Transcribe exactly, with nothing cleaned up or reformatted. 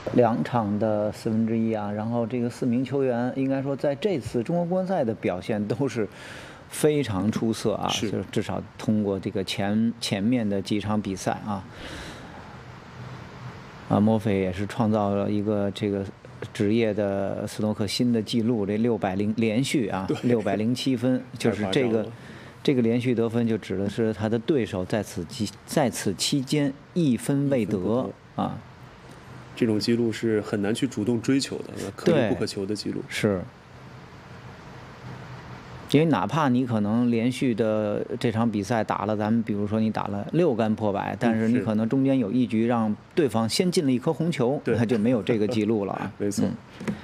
两场的四分之一啊，然后这个四名球员应该说在这次中国冠赛的表现都是非常出色啊， 是就是至少通过这个前前面的几场比赛啊，啊，墨菲也是创造了一个这个职业的斯诺克新的纪录，这六百零连续啊，六百零七分，就是这个。这个连续得分就指的是他的对手在此期在此期间一分未得啊。 这种记录是很难去主动追求的，可遇不可求的记录。 是，因为哪怕你可能连续的这场比赛打了，咱们比如说你打了六杆破百，但是你可能中间有一局让对方先进了一颗红球，他就没有这个记录了啊。 没错。 嗯